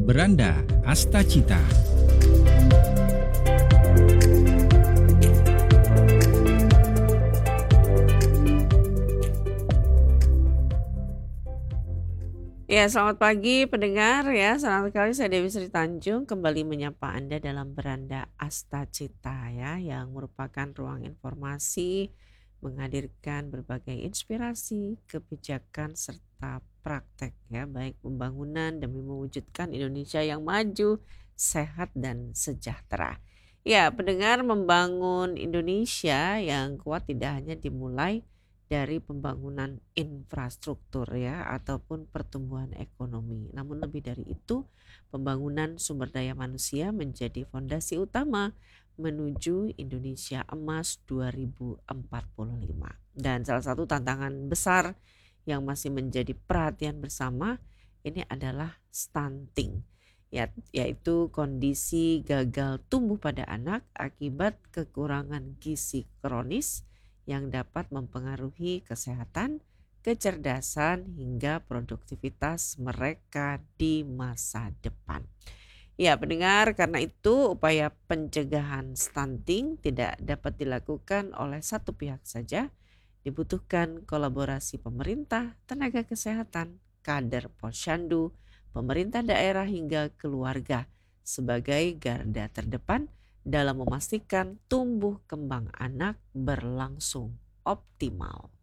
Beranda Astacita. Ya, selamat pagi pendengar ya. Senang sekali saya Dewi Sri Tanjung kembali menyapa Anda dalam Beranda Astacita ya, yang merupakan ruang informasi menghadirkan berbagai inspirasi, kebijakan serta praktek ya, baik pembangunan demi mewujudkan Indonesia yang maju, sehat dan sejahtera. Ya, pendengar, membangun Indonesia yang kuat tidak hanya dimulai dari pembangunan infrastruktur ya ataupun pertumbuhan ekonomi. Namun lebih dari itu, pembangunan sumber daya manusia menjadi fondasi utama menuju Indonesia Emas 2045. Dan salah satu tantangan besar yang masih menjadi perhatian bersama ini adalah stunting. Yaitu kondisi gagal tumbuh pada anak akibat kekurangan gizi kronis yang dapat mempengaruhi kesehatan, kecerdasan, hingga produktivitas mereka di masa depan. Ya, pendengar, karena itu upaya pencegahan stunting tidak dapat dilakukan oleh satu pihak saja. Dibutuhkan kolaborasi pemerintah, tenaga kesehatan, kader posyandu, pemerintah daerah hingga keluarga sebagai garda terdepan dalam memastikan tumbuh kembang anak berlangsung optimal.